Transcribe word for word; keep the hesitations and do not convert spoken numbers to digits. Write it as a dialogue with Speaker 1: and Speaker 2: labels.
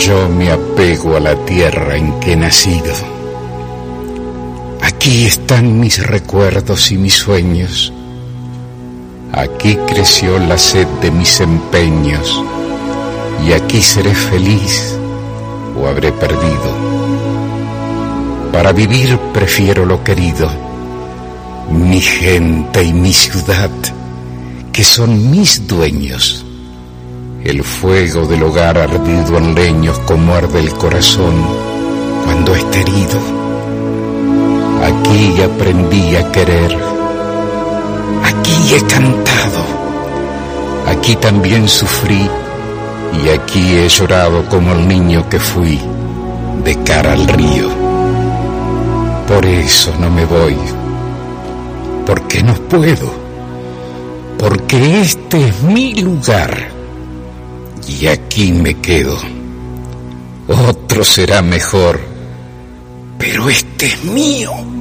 Speaker 1: Yo me apego a la tierra en que he nacido. Aquí están mis recuerdos y mis sueños. Aquí creció la sed de mis empeños. Y aquí seré feliz o habré perdido. Para vivir prefiero lo querido, mi gente y mi ciudad, que son mis dueños. El fuego del hogar ardido en leños como arde el corazón cuando está herido. Aquí aprendí a querer, aquí he cantado, aquí también sufrí y aquí he llorado como el niño que fui de cara al río. Por eso no me voy, porque no puedo, porque este es mi lugar. Y aquí me quedo. Otro será mejor, pero este es mío.